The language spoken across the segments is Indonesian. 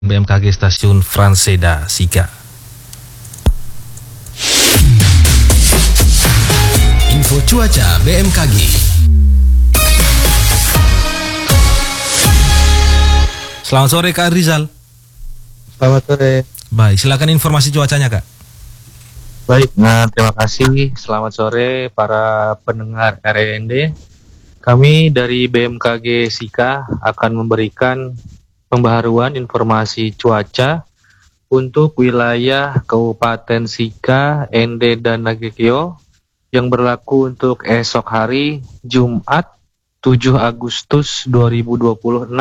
BMKG Stasiun Franseda Sika. Info cuaca BMKG. Selamat sore Kak Rizal. Selamat sore. Baik, silakan informasi cuacanya Kak. Baik, terima kasih. Selamat sore para pendengar RND. Kami dari BMKG Sika akan memberikan pembaharuan informasi cuaca untuk wilayah Kabupaten Sika, Ende, dan Nagekeo yang berlaku untuk esok hari Jumat 7 Agustus 2026.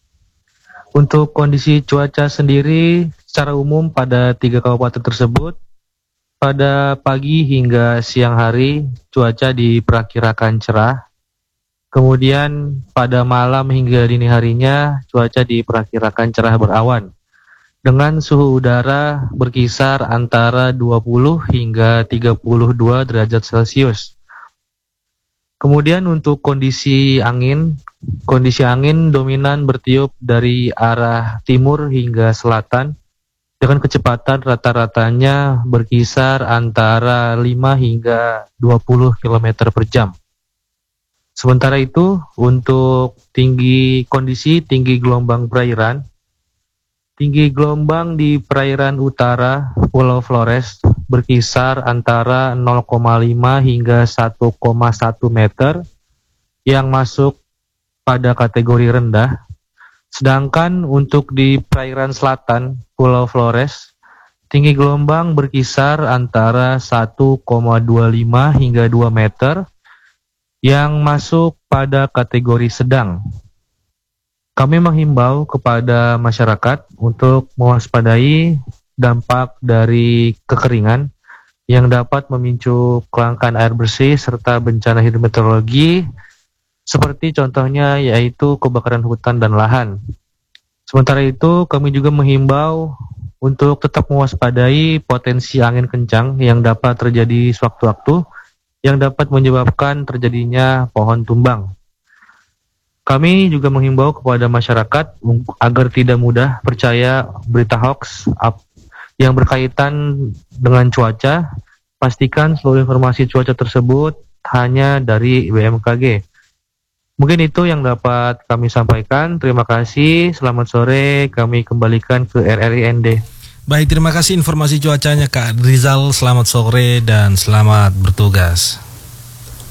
Untuk kondisi cuaca sendiri secara umum pada 3 kabupaten tersebut, pada pagi hingga siang hari cuaca diperkirakan cerah. Kemudian pada malam hingga dini harinya cuaca diperkirakan cerah berawan dengan suhu udara berkisar antara 20 hingga 32 derajat Celcius. Kemudian untuk kondisi angin dominan bertiup dari arah timur hingga selatan dengan kecepatan rata-ratanya berkisar antara 5 hingga 20 km per jam. Sementara itu, untuk kondisi tinggi gelombang perairan, tinggi gelombang di perairan utara Pulau Flores berkisar antara 0,5 hingga 1,1 meter yang masuk pada kategori rendah. Sedangkan untuk di perairan selatan Pulau Flores, tinggi gelombang berkisar antara 1,25 hingga 2 meter yang masuk pada kategori sedang. Kami menghimbau kepada masyarakat untuk mewaspadai dampak dari kekeringan yang dapat memicu kelangkaan air bersih serta bencana hidrometeorologi seperti contohnya yaitu kebakaran hutan dan lahan. Sementara itu kami juga menghimbau untuk tetap mewaspadai potensi angin kencang yang dapat terjadi sewaktu-waktu yang dapat menyebabkan terjadinya pohon tumbang. Kami juga menghimbau kepada masyarakat agar tidak mudah percaya berita hoax yang berkaitan dengan cuaca. Pastikan seluruh informasi cuaca tersebut hanya dari BMKG. Mungkin itu yang dapat kami sampaikan. Terima kasih. Selamat sore. Kami kembalikan ke RRIND. Baik, terima kasih informasi cuacanya Kak Rizal. Selamat sore dan selamat bertugas.